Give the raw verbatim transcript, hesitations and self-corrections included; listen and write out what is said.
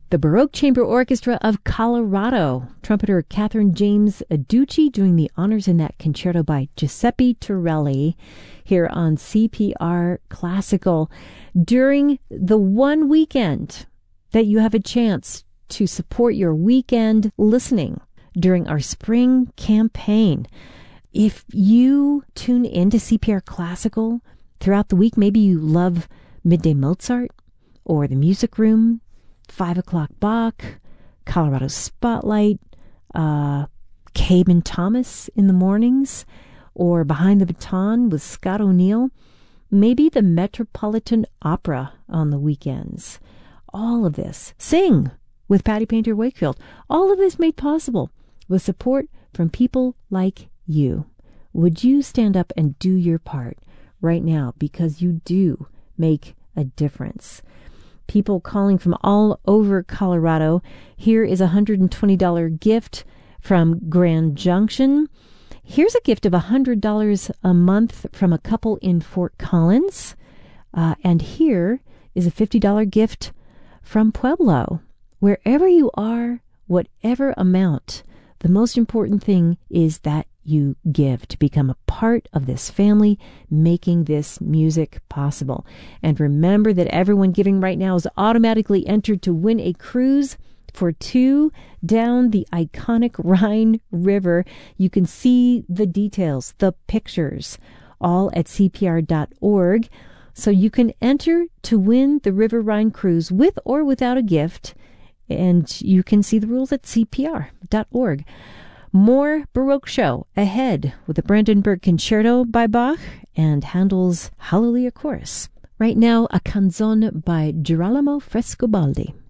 The Baroque Chamber Orchestra of Colorado. Trumpeter Catherine James Aducci doing the honors in that concerto by Giuseppe Torelli here on C P R Classical. During the one weekend that you have a chance to support your weekend listening during our spring campaign, if you tune into C P R Classical throughout the week, maybe you love Midday Mozart or The Music Room, Five O'Clock Bach, Colorado Spotlight, uh, Cabe and Thomas in the mornings, or Behind the Baton with Scott O'Neill, maybe the Metropolitan Opera on the weekends. All of this. Sing with Patty Painter Wakefield. All of this made possible with support from people like you. Would you stand up and do your part right now? Because you do make a difference. People calling from all over Colorado. Here is a one hundred twenty dollars gift from Grand Junction. Here's a gift of one hundred dollars a month from a couple in Fort Collins. Uh, and here is a fifty dollars gift from Pueblo. Wherever you are, whatever amount, the most important thing is that you give to become a part of this family making this music possible. And remember that everyone giving right now is automatically entered to win a cruise for two down the iconic Rhine River. You can see the details, the pictures, all at C P R dot org. So you can enter to win the River Rhine cruise with or without a gift. And you can see the rules at C P R dot org. More Baroque show ahead with the Brandenburg Concerto by Bach and Handel's Hallelujah Chorus. Right now, a canzone by Girolamo Frescobaldi.